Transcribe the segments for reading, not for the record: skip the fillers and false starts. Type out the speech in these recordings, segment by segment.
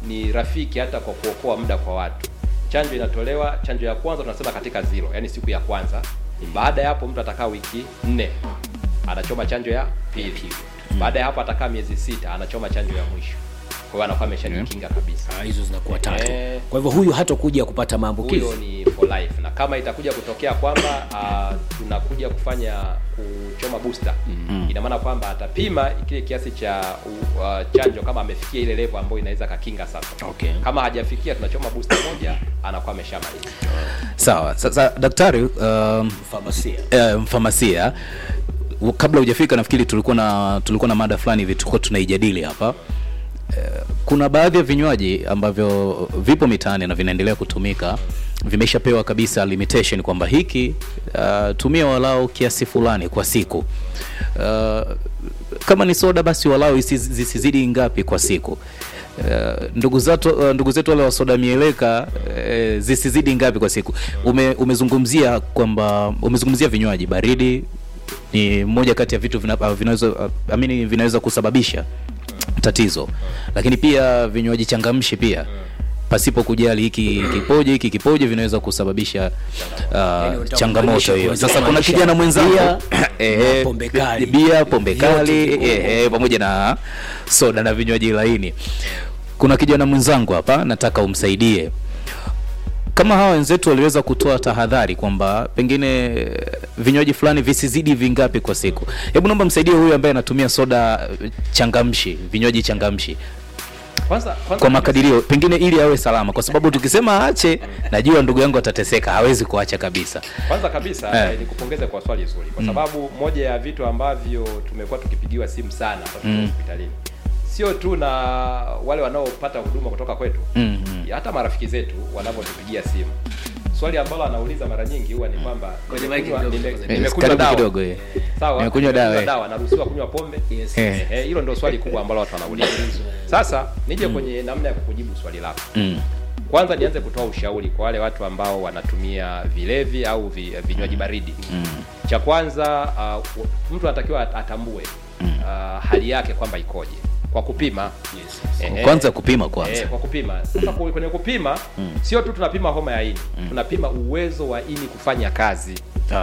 ni rafiki hata kwa kuokoa muda kwa watu. Chanjo inatolewa, chanjo ya kwanza tunasema katika 0, yani siku ya kwanza. Baada ya hapo mtu atakaa wiki 4 anachoma chanjo ya pili. Baada ya hapo atakaa miezi 6 anachoma chanjo ya mwisho. Kwa hiyo anakuwa ameshajikinga kabisa. Hizo zinakuwa 3. Kwa hivyo huyu hatakuja kupata maambukizi. Huyo ni for life. Na kama itakuja kutokea kwamba tunakuja kufanya kuchoma booster, ina maana kwamba atapima kile kiasi cha chanjo kama amefikia ile level ambayo inaweza kakinga sasa. Kama hajafikia tunachoma booster moja, anakuwa ameshamaliza. Sawa. Sasa daktari, mfamasia, kabla hujafika nafikiri tulikuwa na mada fulani hivi tulikuwa tunaijadili hapa. Kuna baadhi ya vinywaji ambavyo vipo mitaani na vinaendelea kutumika, vimeshapewa kabisa limitation kwamba hiki tumia walau kiasi fulani kwa siku. Kama ni soda basi walau zisizidi ngapi kwa siku. Ndugu zetu wale wa soda mieleka zisizidi ngapi kwa siku. Umezungumzia vinywaji baridi ni moja kati ya vitu vinaweza kusababisha tatizo, lakini pia vinywaji changamshi pia pasipo kujali hiki kipoje vinaweza kusababisha changamoto hiyo. Sasa kuna kijana mwenzangu pombe kali pamoja na soda na vinywaji laini. Kuna kijana mwenzangu hapa nataka umsaidie. Kama hawa wenzetu waliweza kutoa tahadhari kwamba pengine vinywaji fulani visizidi vingapi kwa siku, hebu naomba msaidie huyu ambaye anatumia soda changamshi, vinywaji changamshi. Kwanza kwa makadirio pengine ili awe salama, kwa sababu tukisema aache najua ndugu yangu atateseka, hawezi kuacha kabisa. Kwanza kabisa nikupongeze kwa swali zuri, kwa sababu moja ya vitu ambavyo tumekuwa tukipigiwa simu sana hapa hospitalini, sio tu na wale wanaopata huduma kutoka kwetu, hata marafiki zetu wanapotupigia simu, swali ambalo anauliza mara nyingi huwa ni kwamba nimekunywa dawa kidogo. Sawa, nimekunywa dawa, naruhusiwa kunywa pombe? Hilo ndio swali kubwa ambalo watu wanauliza. Sasa nije kwenye namna ya kukujibu swali lako. Kwanza nianze kutoa ushauri kwa wale watu ambao wanatumia vilevi au vinywaji baridi. Cha kwanza mtu anatakiwa atambue hali yake kwamba ikoje kwa kupima. Kwanza kupima kwanza. Kwa kupima. Sasa kwenye kupima sio tu tunapima homa ya ini, tunapima uwezo wa ini kufanya kazi.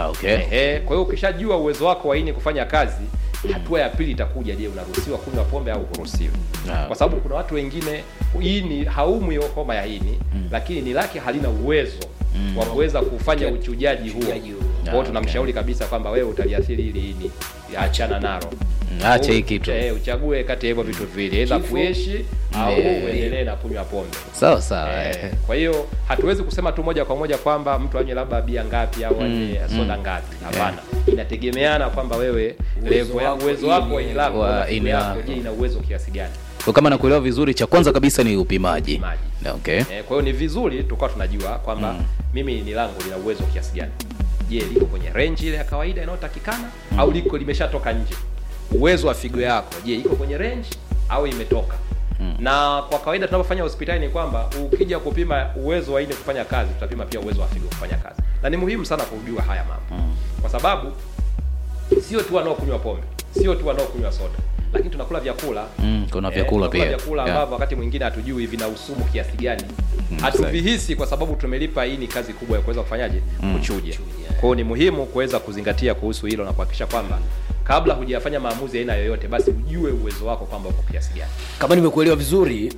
Kwa hiyo ukishajua uwezo wako wa ini kufanya kazi, hatua ya pili itakuja, je, unaruhusiwa kunywa pombe au huruhusiwi? Kwa sababu kuna watu wengine ini haumwi homa ya ini, lakini ni lake halina uwezo wa kuweza kufanya uchujaji huo. Kwa hiyo tunamshauri kabisa kwamba wewe utaliathiri ili ini, achana nalo. Acha hiki kitu. Uchague kati ya hivyo vitu viwili, aidha kuishi au uendelee na kunywa pombe. Sawa sawa. Kwa hiyo hatuwezi kusema tu moja kwa moja kwamba mtu anywe labda bia ngapi au anywe soda ngapi. Hapana. Inategemeana kwamba wewe level ya uwezo wako wa ini lako, je, ina uwezo kiasi gani? Kwa kama nakuelewa vizuri, cha kwanza kabisa ni upimaji. Kwa hiyo ni vizuri tukao tunajua kwamba mimi ni langu lina uwezo kiasi gani. Je, liko kwenye range ile ya kawaida inayotakikana au liko limeshatoka nje? Uwezo wa figo yako, je, iko kwenye range au imetoka? Na kwa kawaida tunapofanya hospitali ni kwamba ukija kupima uwezo wa ini kufanya kazi, tutapima pia uwezo wa figo kufanya kazi. Na ni muhimu sana kujua haya mambo. Kwa sababu sio tu wanaokunywa pombe, sio tu wanaokunywa soda, lakini tunakula vyakula. Kuna vyakula pia. Vyakula ambavyo wakati mwingine hatujui vina usumu kiasi gani. Hatuvihisi kwa sababu tumelipa ini kazi kubwa ya kuweza kufanyaje? Kuchuja. Kwa hiyo ni muhimu kuweza kuzingatia kuhusu hilo na kuhakikisha kwamba kabla hujafanya maamuzi aina yoyote basi ujue uwezo wako kwamba uko kiasi gani. Kama nimekuelewa vizuri,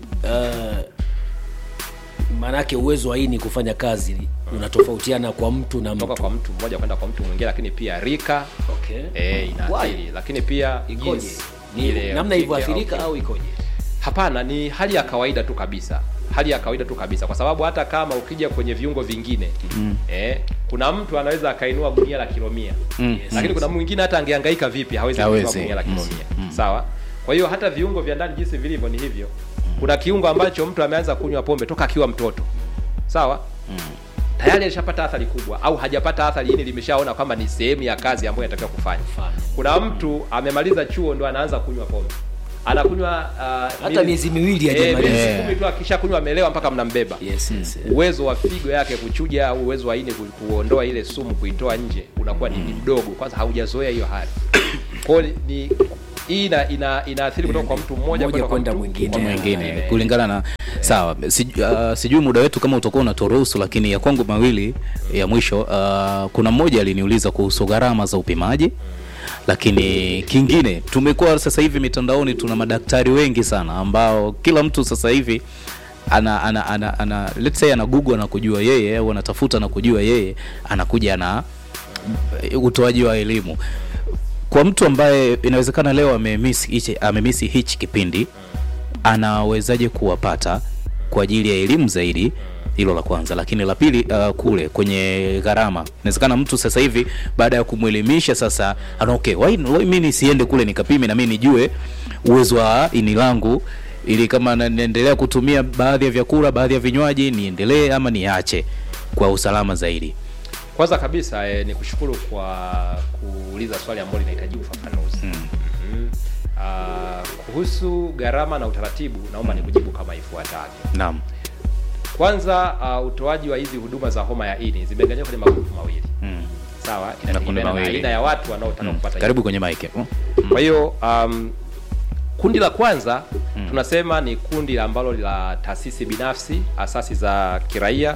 maana yake uwezo wa ini kufanya kazi unatofautiana kwa mtu na mtu. Kutoka kwa mtu mmoja kwenda kwa mtu mwingine, lakini pia rika inaathiri, lakini pia ikoje? Ni namna ilivyoathirika au ikoje? Hapana, ni hali ya kawaida tu kabisa. Hali ya kawaida tu kabisa, kwa sababu hata kama ukija kwenye viungo vingine kuna mtu anaweza akainua gunia la kilo 100, lakini kuna mwingine hata angehangaika vipi hawezi kuinua gunia la kilo 100. Sawa? Kwa hiyo hata viungo vya ndani jinsi vilivyo ni hivyo. Kuna kiungo ambacho mtu ameanza kunywa pombe toka akiwa mtoto. Sawa? Tayari alishapata athari kubwa au hajapata athari, ini limeshaona kwamba ni sehemu ya kazi ambayo inatakiwa kufanya. Kuna mtu amemaliza chuo ndo anaanza kunywa pombe. Anakunywa hata miezi miwili hajamaliza. Miezi tu akishakunywa amelewa mpaka mnambeba. Uwezo wa figo yake kuchuja au uwezo wa ini kuondoa ile sumu kuitoa nje unakuwa ni mdogo, kwanza haujazoea hiyo hali. Kwa hiyo ni hii inaathiri kutoka kwa mtu mmoja kwenda mwingine. Kulingana na sawa. Sijui muda wetu kama utakuwa unaturuhusu, lakini ya kwangu mawili ya mwisho, kuna mmoja aliniuliza kuhusu gharama za upimaji. Lakini kingine, tumekuwa sasa hivi mitandaoni tuna madaktari wengi sana ambao kila mtu sasa hivi ana let's say ana Google na kujua yeye, au anatafuta na kujua yeye, anakuja na utoaji wa elimu. Kwa mtu ambaye inawezekana leo amemiss hichi kipindi, anawezaje kuwapata kwa ajili ya elimu zaidi? Hilo la kwanza. Lakini la pili, kule kwenye gharama, inawezekana mtu sasa hivi baada ya kumwelimisha sasa ana okay, why mimi nisiende kule nikapime na mimi nijue uwezo wa ini langu, ili kama naendelea kutumia baadhi ya vyakula, baadhi ya vinywaji, niendelee ama niache kwa usalama zaidi. Kwanza kabisa ni kushukuru kwa kuuliza swali ambalo linahitaji ufafanuzi. Kuhusu gharama na utaratibu, naomba nikujibu kama ifuatavyo. Naam. Kwanza, utoaji wa hizi huduma za homa ya ini zimegawanywa kwenye magrupu mawili. Sawa, inategemea na aina ya watu wanaotaka kupata. Karibu kwenye mic. Kwa hiyo kundi la kwanza tunasema ni kundi ambalo la taasisi binafsi, asasi za kiraia,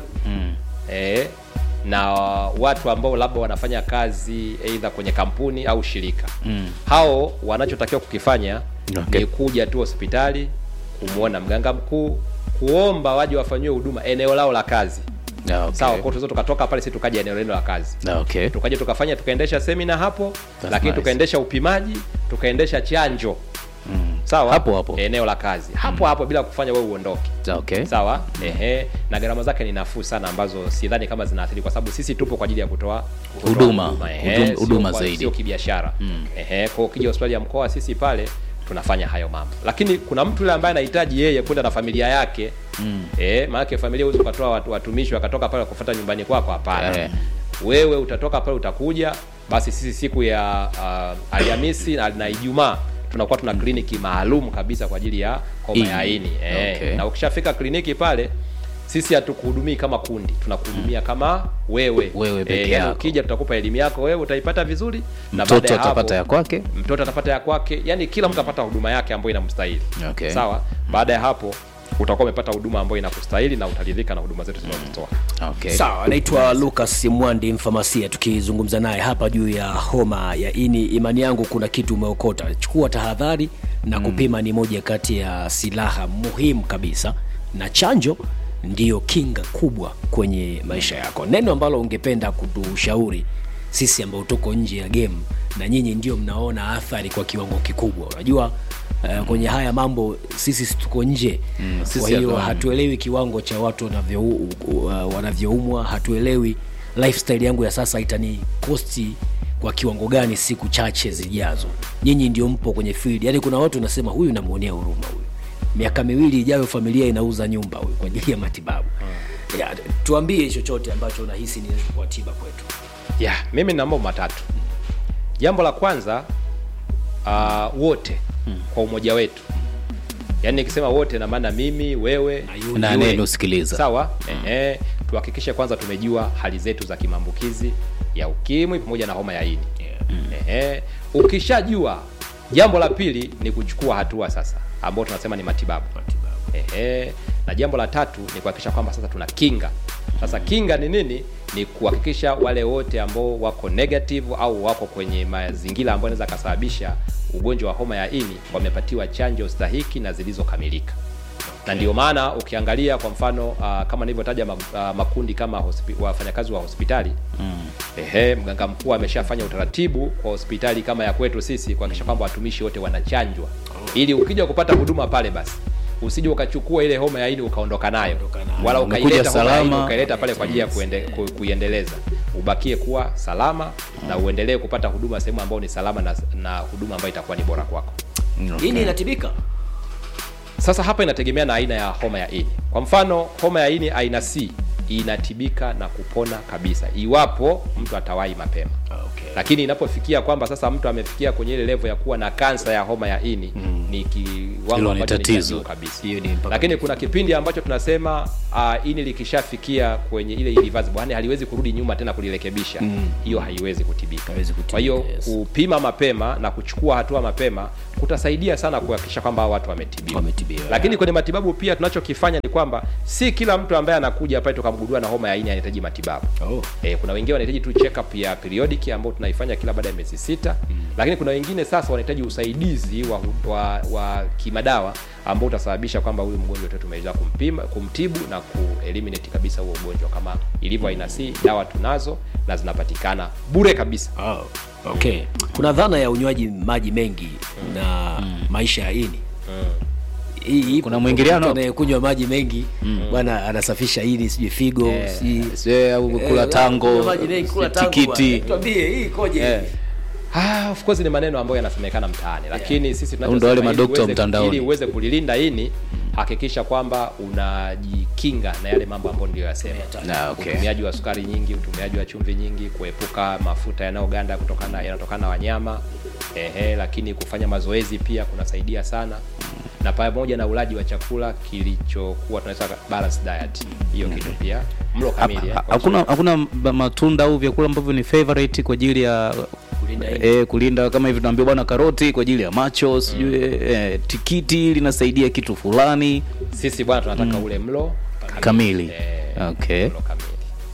na watu ambao labda wanafanya kazi aidha kwenye kampuni au shirika. Hao wanachotakiwa kukifanya ni kuja tu hospitali, kumuona mganga mkuu, kuomba waje wafanyiwe huduma eneo lao la kazi. Sawa, kwa hiyo tukatoka pale, sisi tukaja eneo la kazi. Tukaje tukafanya, tukaendesha semina hapo. Lakini tukaendesha upimaji, tukaendesha chanjo. Sawa, hapo eneo la kazi. Hapo bila kufanya wewe uondoke. Sawa. Na gharama zake ni nafuu sana, ambazo sidhani kama zinaathiri, kwa sababu sisi tupo kwa ajili ya kutoa huduma zaidi, sio kibiashara. Kwa ukija hospitali ya mkoa, sisi pale tunafanya hayo mambo. Lakini kuna mtu yule ambaye anahitaji yeye kwenda na familia yake. Maana familia huwezi kutoa watumishi wakatoka pale kufuata nyumbani kwako, hapana. Wewe utatoka pale, utakuja. Basi sisi siku ya Alhamisi na Ijumaa tunakuwa tuna kliniki maalum kabisa kwa ajili ya homa ya ini. Na ukishafika kliniki pale, sisi hatukuhudumii kama kundi, tunakuhudumia kama wewe peke yako. Ukija tutakupa elimu yako, wewe utaipata vizuri, na mtoto atapata ya kwake, mtoto atapata ya kwake, yani kila mtu atapata huduma yake ambayo inamstahili. Sawa. Baada ya hapo utakuwa umepata huduma ambayo inakustahili na utaridhika na huduma zetu tunazotoa. Sawa, naitwa Lucas Mwandi, mfamasia, tukizungumza naye hapa juu ya homa ya ini. Imani yangu kuna kitu umeokota. Chukua tahadhari na kupima ni moja kati ya silaha muhimu kabisa, na chanjo ndiyo kinga kubwa kwenye maisha yako. Neno ambalo ungependa kutushauri sisi ambao tuko nje ya game, na nyinyi ndio mnaona athari kwa kiwango kikubwa. Unajua kwenye haya mambo sisi tuko nje. Kwa hiyo hatuelewi kiwango cha watu wanavyoumwa, hatuelewi lifestyle yangu ya sasa itani costi kwa kiwango gani siku chache zijazo. Nyinyi ndio mpo kwenye field. Yaani kuna watu nasema huyu namuonea huruma huyu. Miaka 2 ijayo familia inauza nyumba huyu kwa ajili ya matibabu. Tuambie chochote ambacho unahisi ni kwa tiba kwetu. Mimi nina mambo matatu. Jambo la kwanza, wote kwa umoja wetu. Yaani nikisema wote na maana mimi, wewe na neno sikiliza. Sawa? Tuhakikishe kwanza tumejua hali zetu za kimaambukizi ya ukimwi pamoja na homa ya ini. Ukishajua, jambo la pili ni kuchukua hatua sasa, ambao tunasema ni matibabu. Na jambo la tatu ni kuhakikisha kwamba sasa tuna kinga. Sasa kinga ni nini? Ni kuhakikisha wale wote ambao wako negative au wako kwenye mazingira ambayo yanaweza kusababisha ugonjwa wa homa ya ini wamepatiwa chanjo stahiki na zilizokamilika. Na ndio maana ukiangalia kwa mfano kama nilivyotaja makundi kama wafanyakazi wa hospitali, mganga mkuu ameshafanya utaratibu kwa hospitali kama ya kwetu sisi kuhakikisha kwamba watumishi wote wanachanjwa, ili ukija kupata huduma pale basi usije ukachukua ile homa ya ini ukaondoka nayo, wala ukaileta homa ya ini ukaileta pale kwa ajili ya kuiendeleza. Ubakie kuwa salama na uendelee kupata huduma sehemu ambayo ni salama na huduma ambayo itakuwa ni bora kwako. Ini inatibika? Sasa hapa inategemea na aina ya homa ya ini. Kwa mfano homa ya ini aina C inatibika na kupona kabisa iwapo mtu atawahi mapema. Okay. Lakini inapofikia kwamba sasa mtu amefikia kwenye ile level ya kuwa na kansa ya homa ya ini, ni kiwango ambacho ni tatizo kabisa. Lakini kuna kipindi ambacho tunasema ini likishafikia kwenye ile irreversible, yani haliwezi kurudi nyuma tena kulirekebisha, hiyo haiwezi kutibika. Kwa hiyo kupima mapema na kuchukua hatua mapema kutasaidia sana kuhakikisha kwamba watu wametibiwa. Lakini kwenye matibabu pia tunachokifanya ni kwamba si kila mtu ambaye anakuja pale tukamgundua na homa ya ini anahitaji matibabu. Kuna wengine wanahitaji tu check up ya periodic ambayo tunaifanya kila baada ya miezi 6. Lakini kuna wengine sasa wanahitaji usaidizi wa kimadawa ambao utasababisha kwamba huyu mgonjwa wetu tumeweza kumtibu na kueliminate kabisa huo ugonjwa. Kama ilivyo aina C, dawa tunazo na zinapatikana bure kabisa. Okay. Kuna dhana ya unywaji maji mengi na maisha ya ini. Kuna mwingiliano anayekunywa maji mengi bwana anasafisha ini, sijui figo, au kula tango, tikiti. Tuambie hii koje? Of course ni maneno ambayo yanasemekana mtaani, lakini sisi tunachosema wale madokta mtandaoni, ili uweze kulilinda ini, hakikisha kwamba unajikinga na yale mambo ambayo ndio yasema. Utumiaji wa sukari nyingi, utumiaji wa chumvi nyingi, kuepuka mafuta yanayoganda yanatokana na wanyama. Lakini kufanya mazoezi pia kunasaidia sana, na pamoja na ulaji wa chakula kilichokuwa tunasema balanced diet. Hiyo kitu pia mlo kamili. Hakuna matunda au vyakula ambavyo ni favorite kwa ajili ya kulinda kama hivi tunaambia bwana, karoti kwa ajili ya macho, sijui tikiti linasaidia kitu fulani. Sisi bwana tunataka ule mlo kamili. Okay. Mlo kamili.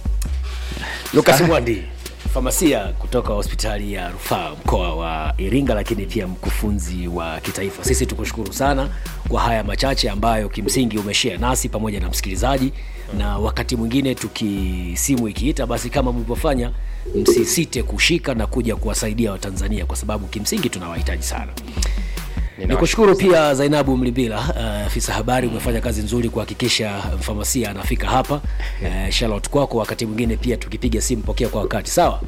Lucas Mwandi, famasia kutoka hospitali ya Rufaa mkoa wa Iringa, lakini pia mkufunzi wa kitaifa. Sisi tukushukuru sana kwa haya machache ambayo kimsingi umeshare nasi pamoja na msikilizaji, na wakati mwingine tukisimu ikiita, basi kama mlivyofanya, msisite kushika na kuja kuwasaidia Watanzania kwa sababu kimsingi tunawahitaji sana. Nikushukuru pia Zainabu Mlimbila, afisa habari, umefanya kazi nzuri kuhakikisha mfamasia anafika hapa. Charlotte kwako, wakati mwingine pia tukipiga simu pokea kwa wakati, sawa?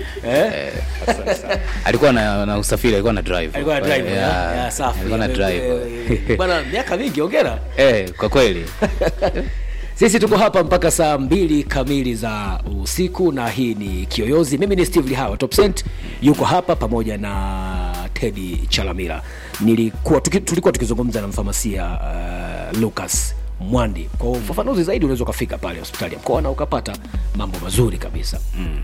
Alikuwa na usafiri, alikuwa na drive. Safi. Alikuwa na drive. Bwana, miaka mingi, hongera. Kwa kweli. Sisi tuko hapa mpaka saa 2 kamili za usiku, na hii ni Kiyoyozi. Mimi ni Steve Lihawa, Top Cent yuko hapa pamoja na Teddy Chalamila. Tulikuwa tukizungumza na mfamasia Lucas Mwandi. Kwa ufafanuzi zaidi unaweza kufika pale hospitali ya mkoa na ukapata mambo mazuri kabisa.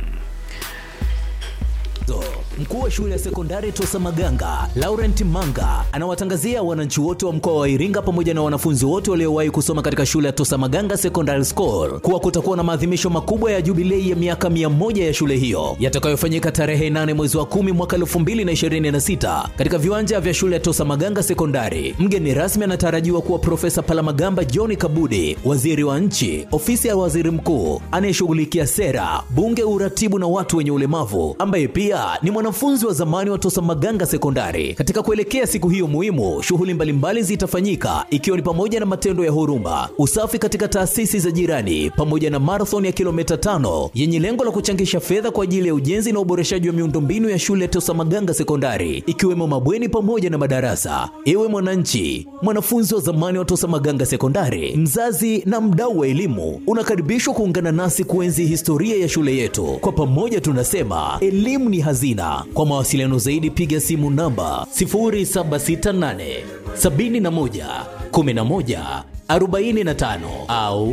Mkuu wa shule ya sekondari Tosa Maganga, Laurent Manga, anawatangazia wananchi wote wa mkoa wa Iringa pamoja na wanafunzi wote waliowahi kusoma katika shule ya Tosa Maganga Secondary School kuwa kutakuwa na maadhimisho makubwa ya jubilei ya miaka 100 ya shule hiyo yatakayofanyika tarehe 8 mwezi wa 10 mwaka 2026 katika viwanja vya shule ya Tosa Maganga Secondary. Mgeni rasmi anatarajiwa kuwa Profesa Palamagamba John Kabudi, waziri wa nchi, ofisi ya waziri mkuu anayeshughulikia sera, bunge, uratibu na watu wenye ulemavu, ambaye pia ni mwanafunzi wa zamani wa Tosa Maganga Sekondari. Katika kuelekea siku hiyo muhimu, shughuli mbalimbali zitafanyika ikiwa ni pamoja na matendo ya huruma, usafi katika taasisi za jirani, pamoja na marathon ya kilomita 5 yenye lengo la kuchangisha fedha kwa ajili ya ujenzi na uboreshaji wa miundombinu ya shule ya Tosa Maganga Sekondari, ikiwemo mabweni pamoja na madarasa. Ewe mwananchi, mwanafunzi wa zamani wa Tosa Maganga Sekondari, mzazi na mdau wa elimu, unakaribishwa kuungana nasi kuenzi historia ya shule yetu. Kwa pamoja tunasema elimu ni hazina. Kwa mawasiliano zaidi piga simu namba 0768 71 11 45 au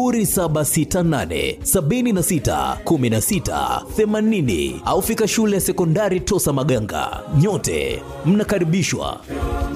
0768 76 16 80 au fika shule ya sekondari Tosa Maganga. Nyote mnakaribishwa.